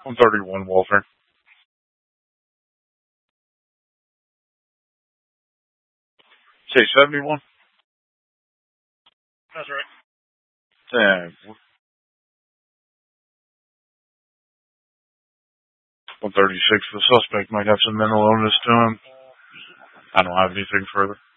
131 Walter. Say 71? That's right. Yeah. 136. The suspect might have some mental illness to him. I don't have anything further.